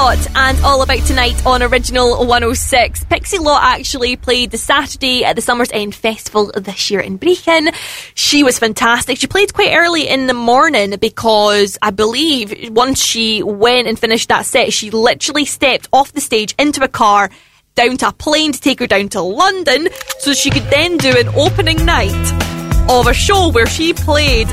Lott and All About Tonight on Original 106. Pixie Lott actually played the Saturday at the Summer's End Festival this year in Brechin. She was fantastic. She played quite early in the morning because I believe once she went and finished that set, she literally stepped off the stage into a car, down to a plane to take her down to London so she could then do an opening night of a show where she played